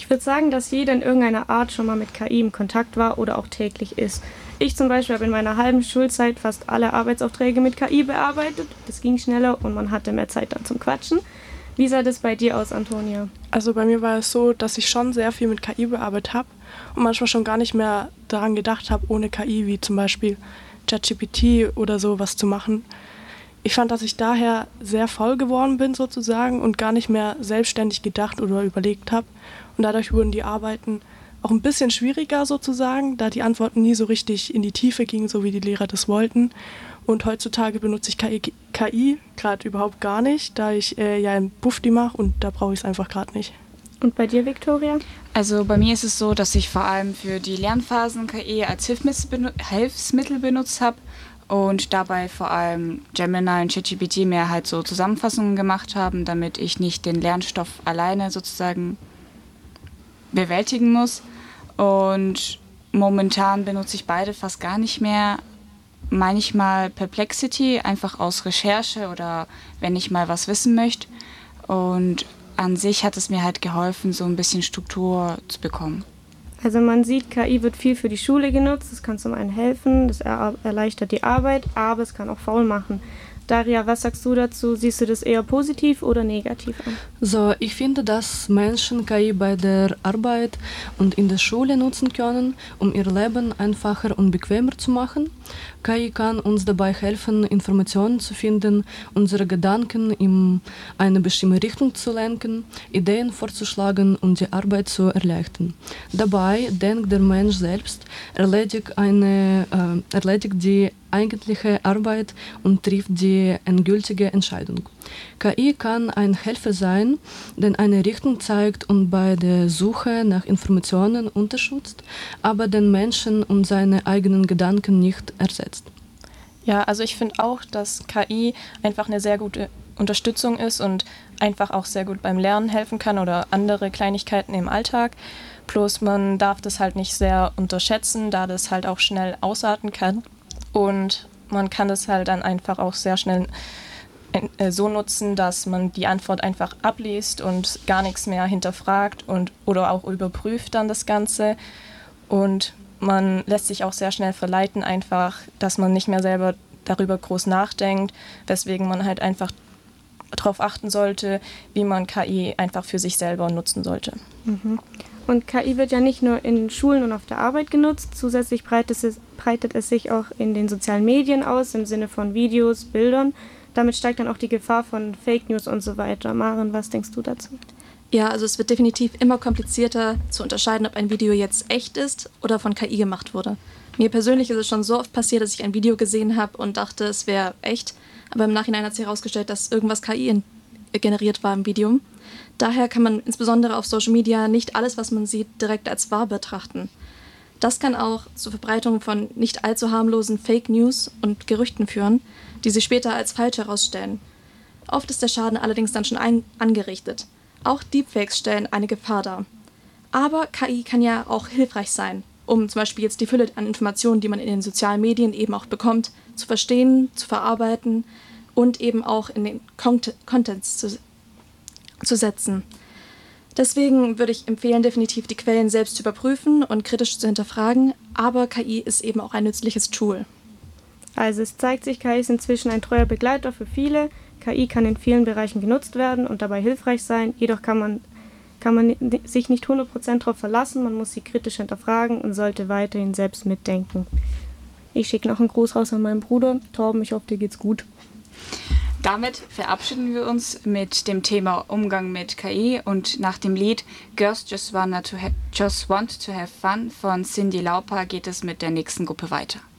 Ich würde sagen, dass jeder in irgendeiner Art schon mal mit KI im Kontakt war oder auch täglich ist. Ich zum Beispiel habe in meiner halben Schulzeit fast alle Arbeitsaufträge mit KI bearbeitet. Das ging schneller und man hatte mehr Zeit dann zum Quatschen. Wie sah das bei dir aus, Antonia? Also bei mir war es so, dass ich schon sehr viel mit KI bearbeitet habe und manchmal schon gar nicht mehr daran gedacht habe, ohne KI, wie zum Beispiel ChatGPT oder so was zu machen. Ich fand, dass ich daher sehr faul geworden bin sozusagen und gar nicht mehr selbstständig gedacht oder überlegt habe. Und dadurch wurden die Arbeiten auch ein bisschen schwieriger sozusagen, da die Antworten nie so richtig in die Tiefe gingen, so wie die Lehrer das wollten. Und heutzutage benutze ich KI gerade überhaupt gar nicht, da ich ja ein Bufdi mache und da brauche ich es einfach gerade nicht. Und bei dir, Viktoria? Also bei mir ist es so, dass ich vor allem für die Lernphasen KI als Hilfsmittel benutzt habe und dabei vor allem Gemini und ChatGPT mir halt so Zusammenfassungen gemacht haben, damit ich nicht den Lernstoff alleine sozusagen bewältigen muss. Und momentan benutze ich beide fast gar nicht mehr. Manchmal Perplexity, einfach aus Recherche oder wenn ich mal was wissen möchte. Und an sich hat es mir halt geholfen, so ein bisschen Struktur zu bekommen. Also man sieht, KI wird viel für die Schule genutzt. Das kann zum einen helfen, das erleichtert die Arbeit, aber es kann auch faul machen. Daria, was sagst du dazu? Siehst du das eher positiv oder negativ an? So, ich finde, dass Menschen KI bei der Arbeit und in der Schule nutzen können, um ihr Leben einfacher und bequemer zu machen. KI kann uns dabei helfen, Informationen zu finden, unsere Gedanken in eine bestimmte Richtung zu lenken, Ideen vorzuschlagen und die Arbeit zu erleichtern. Dabei denkt der Mensch selbst, erledigt die eigentliche Arbeit und trifft die endgültige Entscheidung. KI kann ein Helfer sein, der eine Richtung zeigt und bei der Suche nach Informationen unterstützt, aber den Menschen und seine eigenen Gedanken nicht ersetzt. Ja, also ich finde auch, dass KI einfach eine sehr gute Unterstützung ist und einfach auch sehr gut beim Lernen helfen kann oder andere Kleinigkeiten im Alltag. Plus man darf das halt nicht sehr unterschätzen, da das halt auch schnell ausarten kann. Und man kann das halt dann einfach auch sehr schnell so nutzen, dass man die Antwort einfach abliest und gar nichts mehr hinterfragt oder auch überprüft dann das Ganze. Und man lässt sich auch sehr schnell verleiten einfach, dass man nicht mehr selber darüber groß nachdenkt, weswegen man halt einfach darauf achten sollte, wie man KI einfach für sich selber nutzen sollte. Mhm. Und KI wird ja nicht nur in Schulen und auf der Arbeit genutzt, zusätzlich breitet es sich auch in den sozialen Medien aus, im Sinne von Videos, Bildern. Damit steigt dann auch die Gefahr von Fake News und so weiter. Maren, was denkst du dazu? Ja, also es wird definitiv immer komplizierter zu unterscheiden, ob ein Video jetzt echt ist oder von KI gemacht wurde. Mir persönlich ist es schon so oft passiert, dass ich ein Video gesehen habe und dachte, es wäre echt, aber im Nachhinein hat sich herausgestellt, dass irgendwas KI generiert war im Video. Daher kann man insbesondere auf Social Media nicht alles, was man sieht, direkt als wahr betrachten. Das kann auch zur Verbreitung von nicht allzu harmlosen Fake News und Gerüchten führen, die sich später als falsch herausstellen. Oft ist der Schaden allerdings dann schon angerichtet. Auch Deepfakes stellen eine Gefahr dar. Aber KI kann ja auch hilfreich sein, um zum Beispiel jetzt die Fülle an Informationen, die man in den sozialen Medien eben auch bekommt, zu verstehen, zu verarbeiten und eben auch in den Contents zu setzen. Deswegen würde ich empfehlen, definitiv die Quellen selbst zu überprüfen und kritisch zu hinterfragen, aber KI ist eben auch ein nützliches Tool. Also es zeigt sich, KI ist inzwischen ein treuer Begleiter für viele. KI kann in vielen Bereichen genutzt werden und dabei hilfreich sein, jedoch kann man sich nicht 100% darauf verlassen, man muss sie kritisch hinterfragen und sollte weiterhin selbst mitdenken. Ich schicke noch einen Gruß raus an meinen Bruder. Torben, ich hoffe, dir geht's gut. Damit verabschieden wir uns mit dem Thema Umgang mit KI und nach dem Lied Girls Just Want to Have Fun von Cyndi Lauper geht es mit der nächsten Gruppe weiter.